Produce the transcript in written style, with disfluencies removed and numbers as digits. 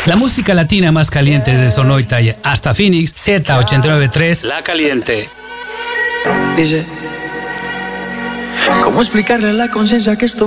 La música latina más caliente desde Sonoita hasta Phoenix, Z89.3, La Caliente. Dice, ¿cómo explicarle a la conciencia que esto